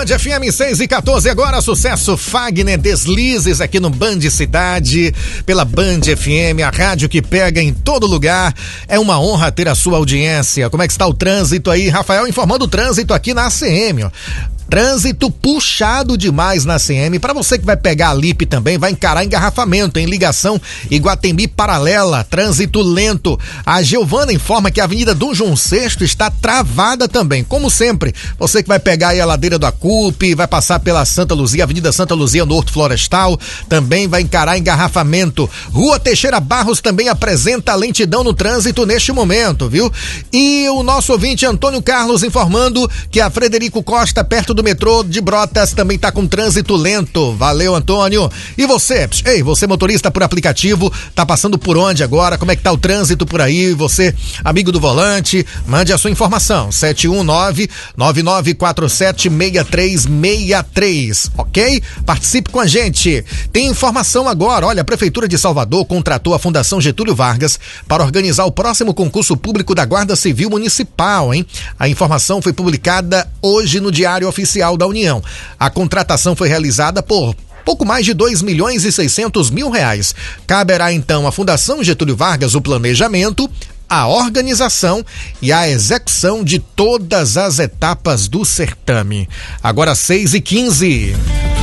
FM 6 e 14, agora sucesso Fagner, Deslizes aqui no Band Cidade, pela Band FM, a rádio que pega em todo lugar. É uma honra ter a sua audiência. Como é que está o trânsito aí? Rafael informando o trânsito aqui na ACM, ó. Trânsito puxado demais na CM. Para você que vai pegar a Lipe também, vai encarar engarrafamento em ligação Iguatemi paralela, trânsito lento. A Giovana informa que a Avenida Dom João VI está travada também. Como sempre, você que vai pegar aí a ladeira do Acupe, vai passar pela Santa Luzia, Avenida Santa Luzia no Horto Florestal, também vai encarar engarrafamento. Rua Teixeira Barros também apresenta lentidão no trânsito neste momento, viu? E o nosso ouvinte Antônio Carlos informando que a Frederico Costa, perto do metrô de Brotas, também tá com trânsito lento. Valeu, Antônio. E você? Ei, você motorista por aplicativo, tá passando por onde agora? Como é que tá o trânsito por aí? Você, amigo do volante, mande a sua informação. 719-9947-6363, ok? Participe com a gente. Tem informação agora. Olha, a Prefeitura de Salvador contratou a Fundação Getúlio Vargas para organizar o próximo concurso público da Guarda Civil Municipal, hein? A informação foi publicada hoje no Diário Oficial da União. A contratação foi realizada por pouco mais de 2.600.000 reais. Caberá então à Fundação Getúlio Vargas o planejamento, a organização e a execução de todas as etapas do certame. Agora 6h15.